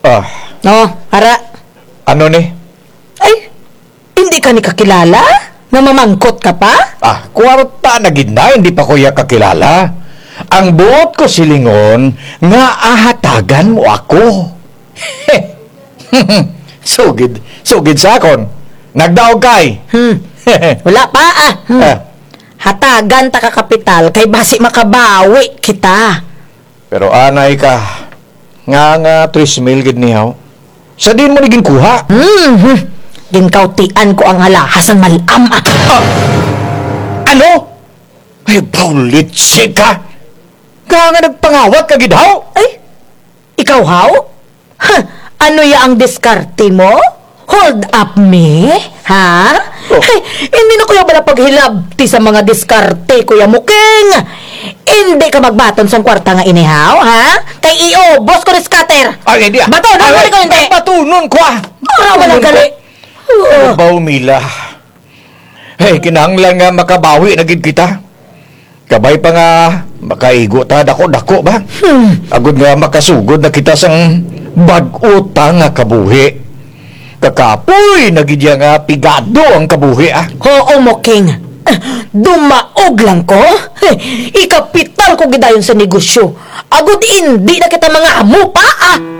Ah, No, para. ano ni? Ay, hindi ka ni kakilala? Namamangkot ka pa? Kwarta na gid na, hindi pa ko ya kakilala. Ang buot ko silingon, nga ahatagan mo ako. Sugid sa akon. Nagdaog kay. Wala pa Ah, Hatagan ta ka kapital kay basi makabawi kita. Pero anay ka, nga 3,000 gid niyaw. Sa din mo naging kuha. Ginkautian ko ang alahas ng malam Ano? Ay, baulitsi ka. Nga nagpangawat ka gid haw. Ay, ikaw haw? Ano ya ang diskarte mo? Hold up me? Ha? Oh. Ay, hindi na kuya bala paghilabti sa mga diskarte, Kuya Muking. Hindi ka magbaton sa kwarta nga inihaw, ha? Kay iubos ko ni scatter. Ay, hindi. Bato, nahuli ko hindi. Batunon ko Para walang gali. Baw Mila. Hey, kinahanglan nga makabawi na gid kita. Kabay pa nga makaigo ta dako-dako ba? Agud nga makasugod na kita sang bag-uta nga kabuhi. Kakapoy na gid nga pigado ang kabuhi Oo, Muking. Dumaog lang ko. Ikapital ko gidayon sa negosyo. Agud hindi na kita mga amo pa